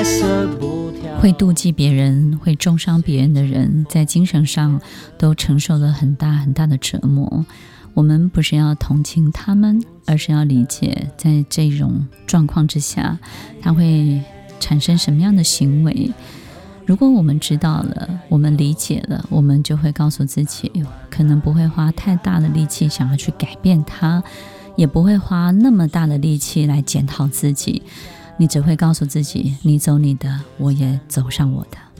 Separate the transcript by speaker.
Speaker 1: 会妒忌别人，会重伤别人的人，在精神上都承受了很大很大的折磨。我们不是要同情他们，而是要理解在这种状况之下他会产生什么样的行为。如果我们知道了，我们理解了，我们就会告诉自己，可能不会花太大的力气想要去改变他，也不会花那么大的力气来检讨自己。你只会告诉自己，你走你的，我也走上我的。